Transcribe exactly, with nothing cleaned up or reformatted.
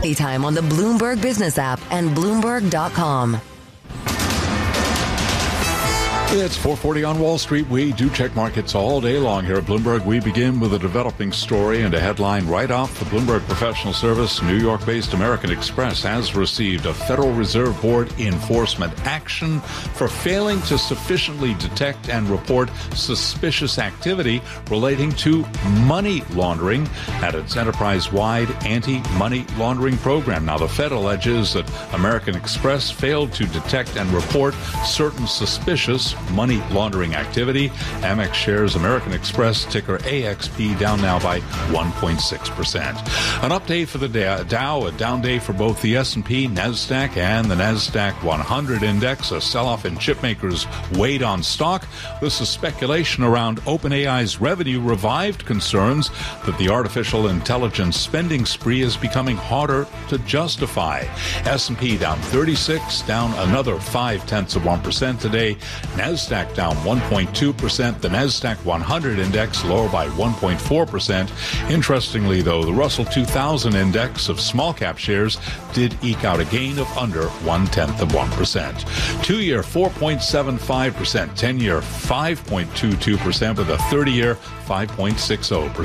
Anytime on the Bloomberg Business app and Bloomberg dot com. It's four forty on Wall Street. We do check markets all day long here at Bloomberg. We begin with a developing story and a headline right off the Bloomberg Professional Service. New York-based American Express has received a Federal Reserve Board enforcement action for failing to sufficiently detect and report suspicious activity relating to money laundering at its enterprise-wide anti-money laundering program. Now, the Fed alleges that American Express failed to detect and report certain suspicious money laundering activity. Amex shares American Express, ticker A X P, down now by one point six percent. An update for the Dow, a down day for both the S and P, NASDAQ, and the NASDAQ one hundred index. A sell-off in chipmakers weighed on stock. This is speculation around OpenAI's revenue revived concerns that the artificial intelligence spending spree is becoming harder to justify. S and P down thirty-six, down another five tenths of one percent today. NASDAQ down one point two percent. The NASDAQ one hundred index lower by one point four percent. Interestingly, though, the Russell two thousand index of small cap shares did eke out a gain of under one-tenth of one percent. Two-year four point seven five percent. ten-year five point two two percent with a thirty-year five point six zero percent.